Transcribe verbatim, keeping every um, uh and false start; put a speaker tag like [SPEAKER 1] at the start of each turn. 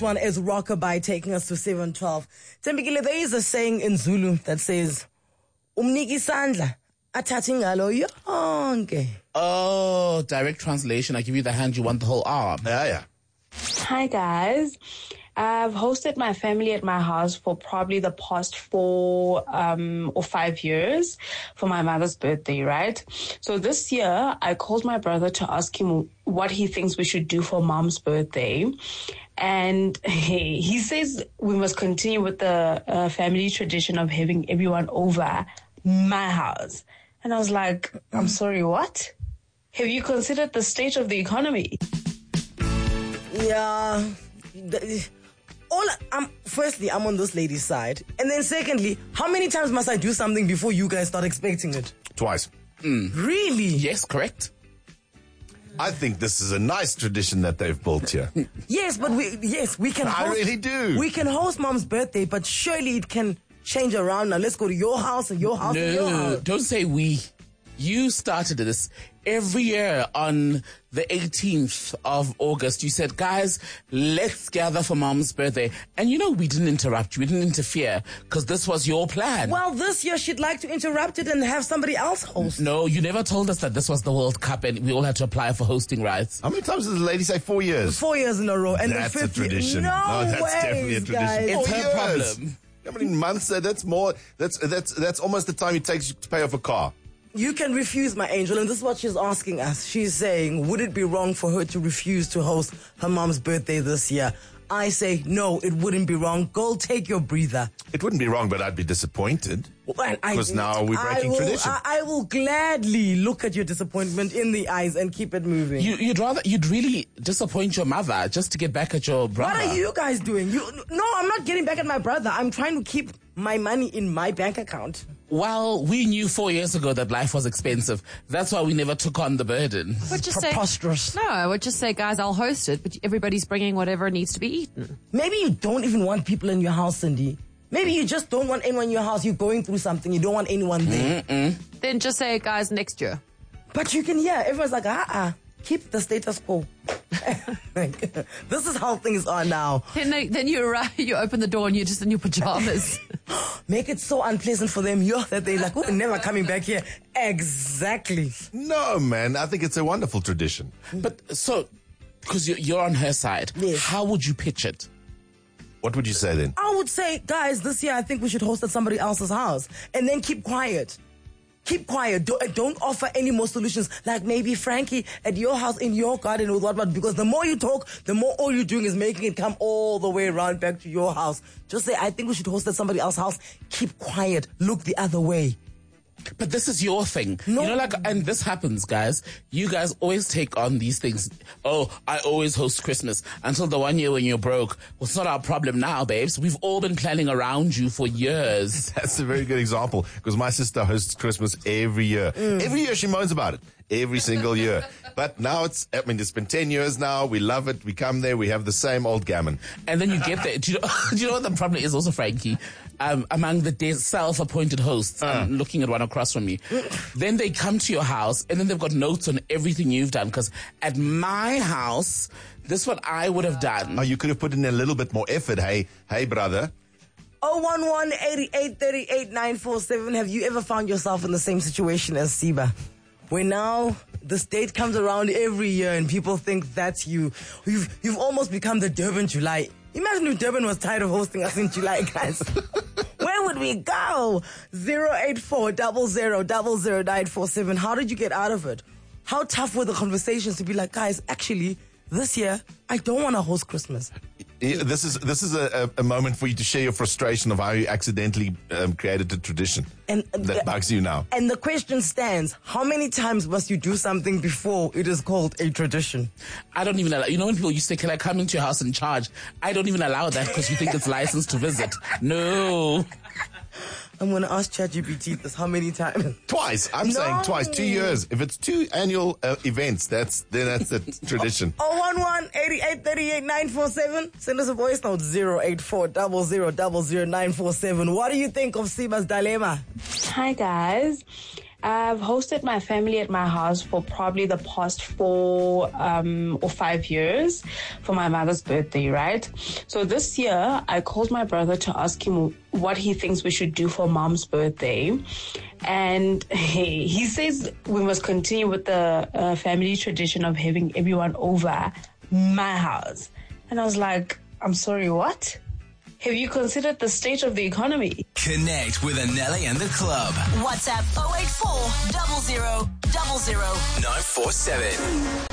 [SPEAKER 1] One is Rockabye taking us to seven twelve. Tembikile, there is a saying in Zulu that says, Umniki sandla, athathi ngalo yonke.
[SPEAKER 2] Oh, direct translation. I give you the hand, you want the whole arm.
[SPEAKER 3] Yeah, yeah.
[SPEAKER 4] Hi, guys. I've hosted my family at my house for probably the past four um, or five years for my mother's birthday, right? So this year, I called my brother to ask him what he thinks we should do for mom's birthday. And he, he says we must continue with the uh, family tradition of having everyone over my house. And I was like, I'm sorry, what? Have you considered the state of the economy?
[SPEAKER 1] Yeah. All I'm firstly, I'm on this lady's side. And then secondly, how many times must I do something before you guys start expecting it?
[SPEAKER 3] Twice.
[SPEAKER 2] Mm.
[SPEAKER 1] Really?
[SPEAKER 2] Yes, correct.
[SPEAKER 3] I think this is a nice tradition that they've built here.
[SPEAKER 1] Yes, but we yes, we can
[SPEAKER 3] I
[SPEAKER 1] host,
[SPEAKER 3] really do.
[SPEAKER 1] We can host mom's birthday, but surely it can change around. Now let's go to your house and your house
[SPEAKER 2] no,
[SPEAKER 1] and your house.
[SPEAKER 2] Don't say we. You started this every year on the eighteenth of August. You said, guys, let's gather for mom's birthday. And you know, we didn't interrupt you. We didn't interfere because this was your plan.
[SPEAKER 1] Well, this year she'd like to interrupt it and have somebody else host.
[SPEAKER 2] No, you never told us that this was the World Cup and we all had to apply for hosting rights.
[SPEAKER 3] How many times did the lady say four years?
[SPEAKER 1] Four years in a row. And
[SPEAKER 3] that's
[SPEAKER 1] the fifth
[SPEAKER 3] a tradition.
[SPEAKER 1] Year, no,
[SPEAKER 3] no, that's
[SPEAKER 1] ways,
[SPEAKER 3] definitely a tradition.
[SPEAKER 1] Guys.
[SPEAKER 2] It's
[SPEAKER 3] Four
[SPEAKER 2] her
[SPEAKER 3] years.
[SPEAKER 2] problem.
[SPEAKER 3] How many months? Uh, that's more. That's that's that's almost the time it takes to pay off a car.
[SPEAKER 1] You can refuse, my angel, and this is what she's asking us. She's saying, would it be wrong for her to refuse to host her mom's birthday this year? I say, no, it wouldn't be wrong. Go take your breather.
[SPEAKER 3] It wouldn't be wrong, but I'd be disappointed.
[SPEAKER 1] Well,
[SPEAKER 3] Because now we're breaking
[SPEAKER 1] I will,
[SPEAKER 3] tradition.
[SPEAKER 1] I, I will gladly look at your disappointment in the eyes and keep it moving.
[SPEAKER 2] You, you'd rather, you'd really disappoint your mother just to get back at your brother.
[SPEAKER 1] What are you guys doing? You, no, I'm not getting back at my brother. I'm trying to keep my money in my bank account.
[SPEAKER 2] Well, we knew four years ago that life was expensive. That's why we never took on the burden.
[SPEAKER 5] Would just say,
[SPEAKER 1] Preposterous.
[SPEAKER 5] no, I would just say, guys, I'll host it, but everybody's bringing whatever needs to be eaten.
[SPEAKER 1] Maybe you don't even want people in your house, Cindy. Maybe you just don't want anyone in your house. You're going through something. You don't want anyone there.
[SPEAKER 2] Mm-mm.
[SPEAKER 5] Then just say, guys, next year.
[SPEAKER 1] But you can hear everyone's like, ah, keep the status quo. This is how things are now.
[SPEAKER 5] Then they, then you arrive, you open the door and you're just in your pajamas.
[SPEAKER 1] Make it so unpleasant for them, yo, that they're like, we're never coming back here. Exactly.
[SPEAKER 3] No, man. I think it's a wonderful tradition.
[SPEAKER 2] But so, because you're, you're on her side,
[SPEAKER 1] Yes.
[SPEAKER 2] how would you pitch it?
[SPEAKER 3] What would you say then?
[SPEAKER 1] I would say, guys, this year I think we should host at somebody else's house and then keep quiet. Keep quiet. Don't, don't offer any more solutions. Like maybe Frankie at your house in your garden with what, what, because the more you talk, the more all you're doing is making it come all the way around back to your house. Just say, I think we should host at somebody else's house. Keep quiet. Look the other way.
[SPEAKER 2] But this is your thing.
[SPEAKER 1] No.
[SPEAKER 2] You know, like, and this happens, guys. You guys always take on these things. Oh, I always host Christmas until the one year when you're broke. Well, it's not our problem now, babes. We've all been planning around you for years.
[SPEAKER 3] That's a very good example because my sister hosts Christmas every year.
[SPEAKER 1] Mm.
[SPEAKER 3] Every year she moans about it. Every single year. But now it's, I mean, it's been ten years now. We love it. We come there. We have the same old gammon.
[SPEAKER 2] And then you get there. Do you know, do you know what the problem is also, Frankie? Um, among the de- self-appointed hosts,
[SPEAKER 3] Uh.
[SPEAKER 2] I'm looking at one across from me. Then they come to your house and then they've got notes on everything you've done. Because at my house, this is what I would have done.
[SPEAKER 3] Oh, you could have put in a little bit more effort. Hey, hey, brother.
[SPEAKER 1] oh one one, eighty-eight, thirty-eight, nine four seven. Have you ever found yourself in the same situation as Siba? Where now this date comes around every year and people think that's you. You've, you've almost become the Durban July. Imagine if Durban was tired of hosting us in July, guys. Where would we go? zero eight four, zero zero, zero zero nine four seven. How did you get out of it? How tough were the conversations to be like, guys, actually, this year, I don't want to host Christmas.
[SPEAKER 3] Yeah, This is this is a, a, a moment for you to share your frustration of how you accidentally um, created a tradition
[SPEAKER 1] And
[SPEAKER 3] that
[SPEAKER 1] the-
[SPEAKER 3] bugs you now.
[SPEAKER 1] And the question stands, how many times must you do something before it is called a tradition?
[SPEAKER 2] I don't even allow, you know when people used to say, can I come into your house and charge? I don't even allow that because you think it's licensed to visit. No.
[SPEAKER 1] I'm going to ask ChatGPT this, how many times?
[SPEAKER 3] Twice. I'm
[SPEAKER 1] No.
[SPEAKER 3] saying twice. Two years. If it's two annual uh, events, that's then that's a tradition.
[SPEAKER 1] oh one one, eighty-eight, thirty-eight, nine four seven. Send us a voice note, zero eight four, zero zero, zero zero nine four seven. What do you think of Siba's dilemma?
[SPEAKER 4] Hi, guys. I've hosted my family at my house for probably the past four um, or five years for my mother's birthday, right? So this year, I called my brother to ask him what he thinks we should do for mom's birthday. And he, he says we must continue with the uh, family tradition of having everyone over my house. And I was like, I'm sorry, what? Have you considered the state of the economy?
[SPEAKER 6] Connect with Anele and the club.
[SPEAKER 7] WhatsApp oh eight four, zero zero, zero zero,
[SPEAKER 6] nine four seven.